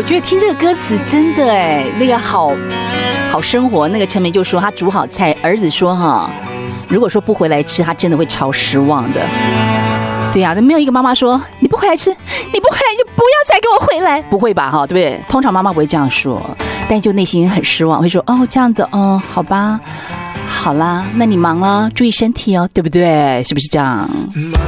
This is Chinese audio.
觉得听这个歌词真的那个好生活。那个陈梅就说他煮好菜，儿子说哈，如果说不回来吃，他真的会超失望的。对呀，没有一个妈妈说你不回来吃，你不回来就不要再给我回来，不会吧哈，对不对？通常妈妈不会这样说，但就内心很失望，会说哦这样子哦，好吧，好啦，那你忙了，注意身体哦，对不对？是不是这样？